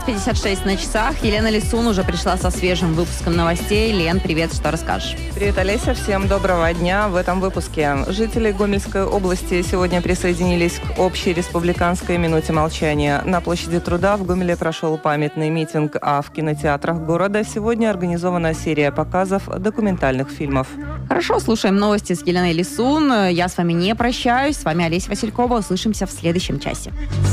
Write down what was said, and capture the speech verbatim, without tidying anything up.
пятьдесят шесть на часах. Елена Лисун уже пришла со свежим выпуском новостей. Лен, привет, что расскажешь? Привет, Олеся, всем доброго дня. В этом выпуске жители Гомельской области сегодня присоединились к общей республиканской минуте молчания. На площади Труда в Гомеле прошел памятный митинг, а в кинотеатрах города сегодня организована серия показов документальных фильмов. Хорошо, слушаем новости с Еленой Лисун. Я с вами не прощаюсь. С вами Олеся Василькова. Услышимся в следующем часе.